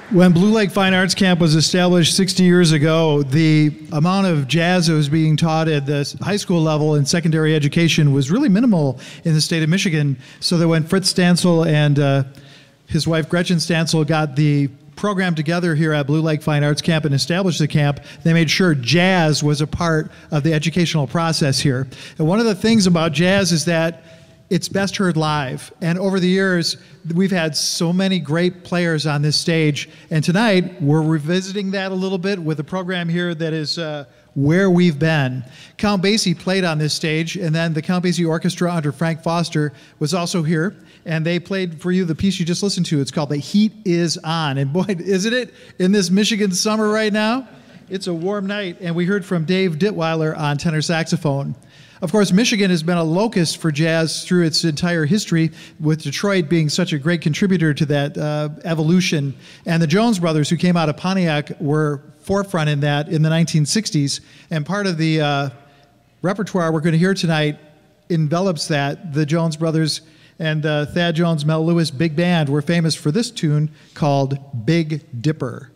When Blue Lake Fine Arts Camp was established 60 years ago, the amount of jazz that was being taught at the high school level and secondary education was really minimal in the state of Michigan. So that when Fritz Stansel and his wife Gretchen Stansel got the program together here at Blue Lake Fine Arts Camp and established the camp, they made sure jazz was a part of the educational process here. And one of the things about jazz is that it's best heard live. And over the years, we've had so many great players on this stage. And tonight, we're revisiting that a little bit with a program here that is Where We've Been. Count Basie played on this stage, and then the Count Basie Orchestra under Frank Foster was also here. And they played for you the piece you just listened to. It's called The Heat Is On. And boy, isn't it, in this Michigan summer right now? It's a warm night. And we heard from Dave Dittweiler on tenor saxophone. Of course, Michigan has been a locus for jazz through its entire history, with Detroit being such a great contributor to that evolution. And the Jones Brothers, who came out of Pontiac, were forefront in that in the 1960s. And part of the repertoire we're going to hear tonight envelops that. The Jones Brothers and Thad Jones, Mel Lewis Big Band were famous for this tune called Big Dipper.